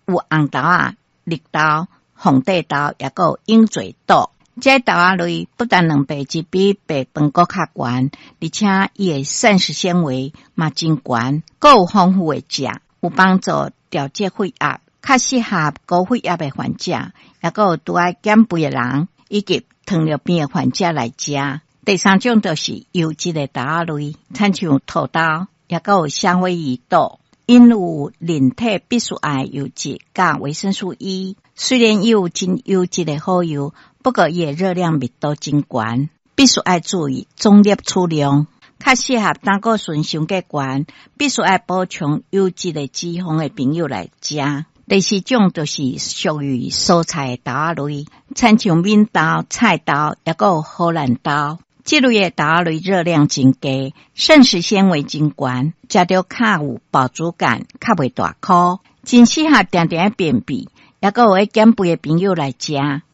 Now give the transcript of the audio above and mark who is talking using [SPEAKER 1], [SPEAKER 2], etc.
[SPEAKER 1] 有红豆啊、绿豆、红地豆，也有鹰嘴豆。这豆仔类不但两白质比白饭搁较悬，而且伊的膳食纤维嘛真悬，搁有丰富的钾，有帮助调节血压，较适合高血压的患者，也搁有拄爱减肥的人以及糖尿病的患者来食。第三种就是优质的豆仔类，亲像土豆，也搁有夏威夷豆，因有人体必须爱油脂甲维生素 E。虽然伊有真优质的好油，不过伊的热量密度真悬，必须爱注意总摄取量。较适合胆固醇伤过悬，必须爱补充优质的脂肪的朋友来食。第四种就是属于蔬菜的豆仔类，亲像敏豆、菜豆，也有荷兰豆。这类的豆仔类热量真低，膳食纤维真悬，食着较有饱足感，较袂大块，真适合定定便秘，也有会减肥的朋友来食。